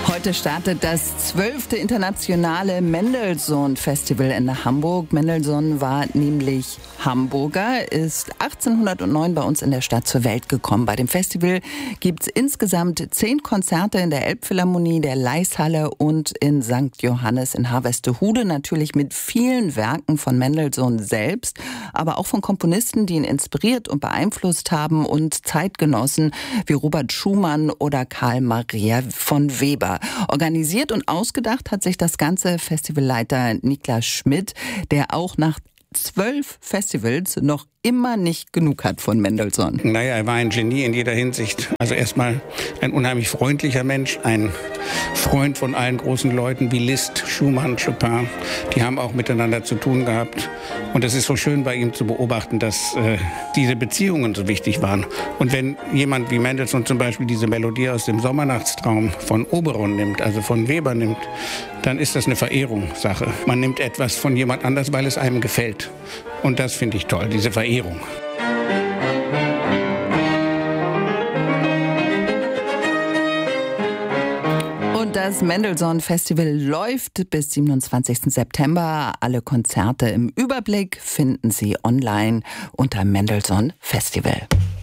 Heute startet das 12. internationale Mendelssohn-Festival in Hamburg. Mendelssohn war nämlich Hamburger, ist 1809 bei uns in der Stadt zur Welt gekommen. Bei dem Festival gibt es insgesamt 10 Konzerte in der Elbphilharmonie, der Laeiszhalle und in St. Johannes in Harvestehude. Natürlich mit vielen Werken von Mendelssohn selbst, aber auch von Komponisten, die ihn inspiriert und beeinflusst haben und Zeitgenossen wie Robert Schumann oder Karl Maria von Weber. Organisiert und ausgedacht hat sich das ganze Festivalleiter Niklas Schmidt, der auch nach 12 Festivals noch immer nicht genug hat von Mendelssohn. Naja, er war ein Genie in jeder Hinsicht. Also erstmal ein unheimlich freundlicher Mensch, ein Freund von allen großen Leuten wie Liszt, Schumann, Chopin. Die haben auch miteinander zu tun gehabt. Und es ist so schön bei ihm zu beobachten, dass diese Beziehungen so wichtig waren. Und wenn jemand wie Mendelssohn zum Beispiel diese Melodie aus dem Sommernachtstraum von Oberon nimmt, also von Weber nimmt, dann ist das eine Verehrungssache. Man nimmt etwas von jemand anders, weil es einem gefällt. Und das finde ich toll, diese Verehrung. Und das Mendelssohn-Festival läuft bis 27. September. Alle Konzerte im Überblick finden Sie online unter Mendelssohn Festival.